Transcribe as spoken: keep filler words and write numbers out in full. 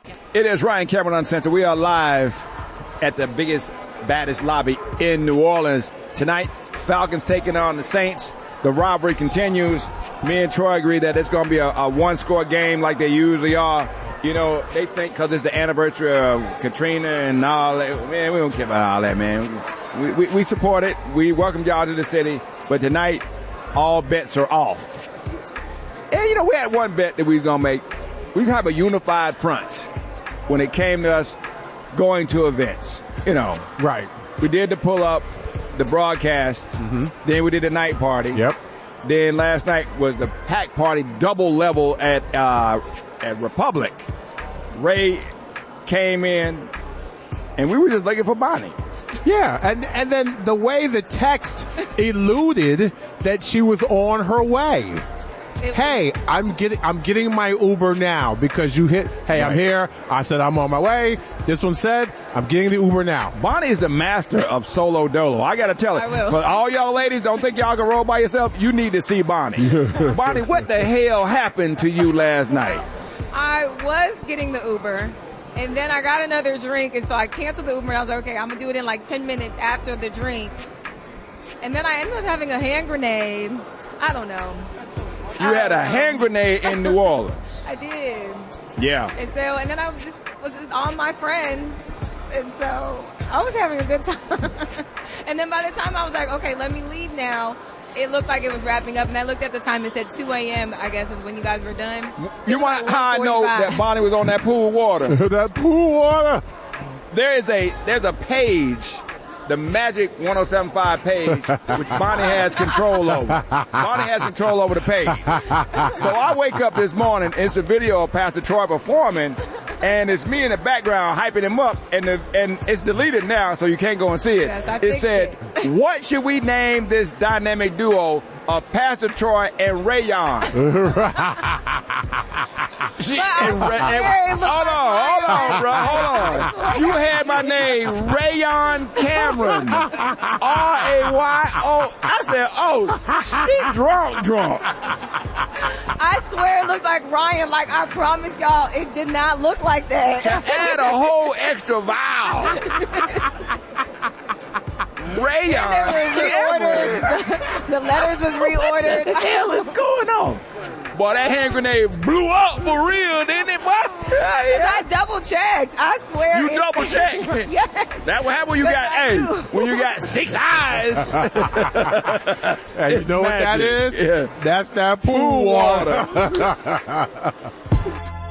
It is Ryan Cameron Uncensored. We are live at the biggest, baddest lobby in New Orleans. Tonight, Falcons taking on the Saints. The rivalry continues. Me and Troy agree that it's going to be a, a one-score game like they usually are. You know, they think because it's the anniversary of Katrina and all that. Man, we don't care about all that, man. We, we, we support it. We welcome y'all to the city. But tonight, all bets are off. And, you know, we had one bet that we was going to make. We have a unified front when it came to us going to events, you know. Right. We did the pull-up, the broadcast, mm-hmm. then we did the night party. Yep. Then last night was the pack party double level at uh, at Republic. Ray came in, and we were just looking for Bonnie. Yeah, and, and then the way the text eluded that she was on her way. Hey, I'm getting I'm getting my Uber now because you hit, hey, right. I'm here. I said I'm on my way. This one said, I'm getting the Uber now. Bonnie is the master of solo dolo. I got to tell it. I will. But all y'all ladies, don't think y'all can roll by yourself. You need to see Bonnie. Bonnie, what the hell happened to you last night? I was getting the Uber, and then I got another drink, and so I canceled the Uber, and I was like, okay, I'm going to do it in like ten minutes after the drink. And then I ended up having a hand grenade. I don't know. You had a hand grenade in New Orleans. I did. Yeah. And so, and then I just was on my friends, and so I was having a good time. And then by the time I was like, okay, let me leave now, it looked like it was wrapping up, and I looked at the time and said two a.m., I guess, is when you guys were done. You want how I know that Bonnie was on that pool water? That pool water. There is a, there's a page, the Magic one oh seven point five page, which Bonnie has control over. Bonnie has control over the page. So I wake up this morning, it's a video of Pastor Troy performing, and it's me in the background hyping him up, and the, and it's deleted now, so you can't go and see it. Yes, I it said, it. what should we name this dynamic duo of Pastor Troy and Rayon? She, and, and, and, hold on, hold on, bro, hold on. You had my name, Rayon Cameron. R A Y O. I said, oh, she drunk, drunk. I swear it looked like Ryan. Like, I promise y'all, it did not look like that. To add a whole extra vowel. Rayon Cameron. The letters was reordered. What the hell is going on? Boy, that hand grenade blew up for real, didn't it, boy? Yeah. I double checked. I swear. You double checked? Yes. That what happened when you got, hey, when you got six eyes. Hey, you know what that is? Yeah. That's that pool, pool water. water.